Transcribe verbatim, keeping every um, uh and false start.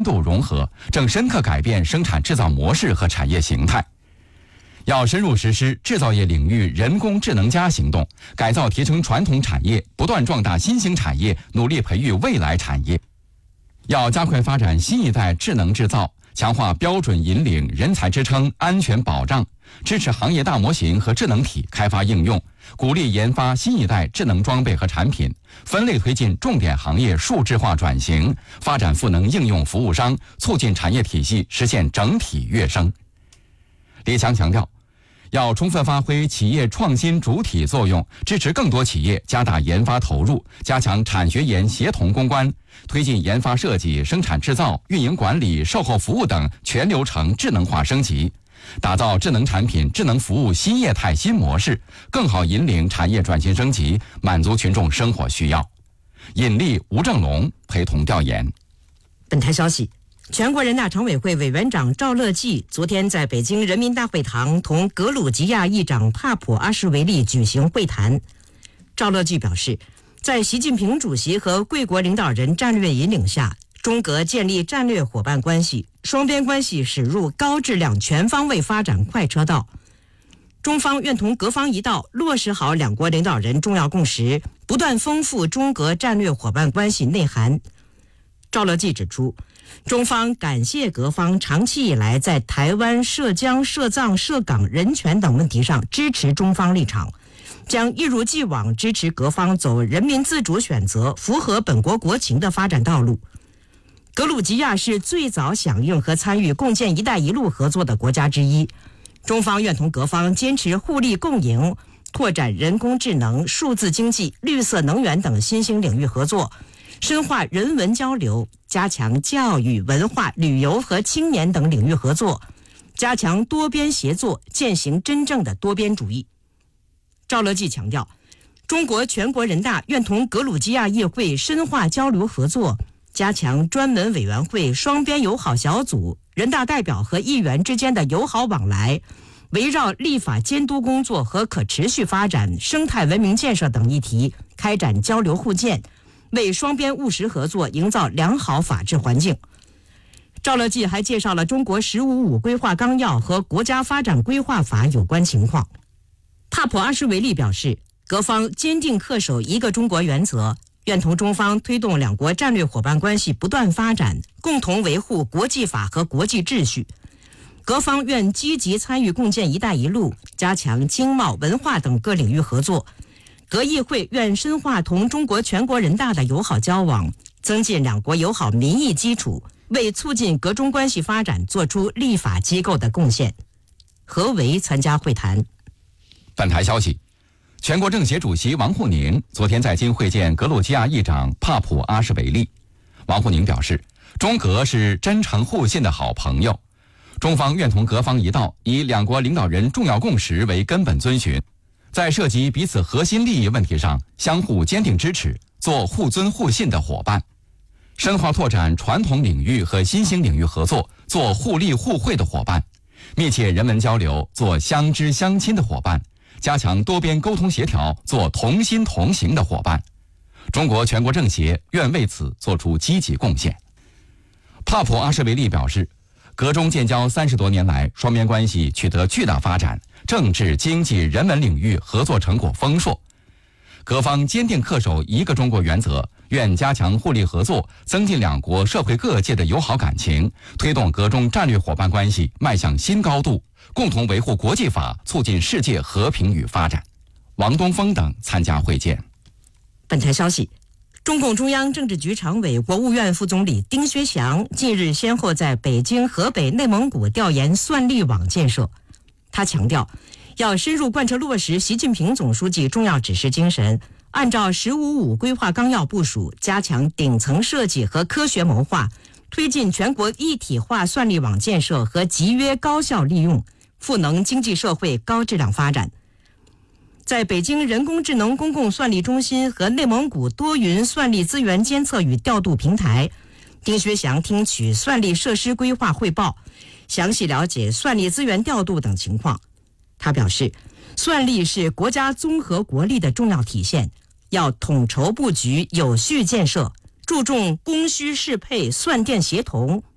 度融合，正深刻改变生产制造模式和产业形态。要深入实施制造业领域人工智能加行动，改造提升传统产业，不断壮大新兴产业，努力培育未来产业。要加快发展新一代智能制造，强化标准引领、人才支撑、安全保障，支持行业大模型和智能体开发应用，鼓励研发新一代智能装备和产品，分类推进重点行业数字化转型，发展赋能应用服务商，促进产业体系实现整体跃升。李强强调，要充分发挥企业创新主体作用，支持更多企业加大研发投入，加强产学研协同攻关，推进研发设计、生产制造、运营管理、售后服务等全流程智能化升级，打造智能产品、智能服务新业态新模式，更好引领产业转型升级，满足群众生活需要。尹力、吴正龙陪同调研。 本台消息，全国人大常委会委员长赵乐际昨天在北京人民大会堂同格鲁吉亚议长帕普阿什维利举行会谈。赵乐际表示，在习近平主席和贵国领导人战略引领下，中格建立战略伙伴关系，双边关系驶入高质量全方位发展快车道。中方愿同格方一道，落实好两国领导人重要共识，不断丰富中格战略伙伴关系内涵。赵乐际指出，中方感谢格方长期以来在台湾、涉疆、涉藏、涉港人权等问题上支持中方立场，将一如既往支持格方走人民自主选择、符合本国国情的发展道路。格鲁吉亚是最早响应和参与共建“一带一路”合作的国家之一，中方愿同格方坚持互利共赢，拓展人工智能、数字经济、绿色能源等新兴领域合作，深化人文交流，加强教育、文化、旅游和青年等领域合作，加强多边协作，践行真正的多边主义。赵乐际强调，中国全国人大愿同格鲁吉亚议会深化交流合作，加强专门委员会、双边友好小组、人大代表和议员之间的友好往来，围绕立法监督工作和可持续发展、生态文明建设等议题开展交流互鉴，为双边务实合作营造良好法治环境。赵乐际还介绍了中国“十五五”规划纲要和国家发展规划法有关情况。帕普阿什维利表示，格方坚定恪守一个中国原则，愿同中方推动两国战略伙伴关系不断发展，共同维护国际法和国际秩序。格方愿积极参与共建“一带一路”，加强经贸、文化等各领域合作。格议会愿深化同中国全国人大的友好交往，增进两国友好民意基础，为促进格中关系发展做出立法机构的贡献。何为参加会谈。 本台消息，全国政协主席王沪宁昨天在京会见格鲁吉亚议长帕普阿什维利。王沪宁表示，中格是真诚互信的好朋友，中方愿同格方一道，以两国领导人重要共识为根本遵循，在涉及彼此核心利益问题上相互坚定支持，做互尊互信的伙伴，深化拓展传统领域和新兴领域合作，做互利互惠的伙伴，密切人文交流，做相知相亲的伙伴，加强多边沟通协调，做同心同行的伙伴。中国全国政协愿为此做出积极贡献。帕普阿什维利表示，格中建交三十多年来，双边关系取得巨大发展，政治、经济、人文领域合作成果丰硕。格方坚定恪守一个中国原则，愿加强互利合作，增进两国社会各界的友好感情，推动格中战略伙伴关系迈向新高度，共同维护国际法，促进世界和平与发展。王东峰等参加会见。 本台消息，中共中央政治局常委、国务院副总理丁薛祥近日先后在北京、河北、内蒙古调研算力网建设。他强调，要深入贯彻落实习近平总书记重要指示精神，按照“十五五”规划纲要部署，加强顶层设计和科学谋划，推进全国一体化算力网建设和集约高效利用，赋能经济社会高质量发展。在北京人工智能公共算力中心和内蒙古多云算力资源监测与调度平台，丁薛祥听取算力设施规划汇报，详细了解算力资源调度等情况。他表示，算力是国家综合国力的重要体现，要统筹布局、有序建设，注重供需适配、算电协同，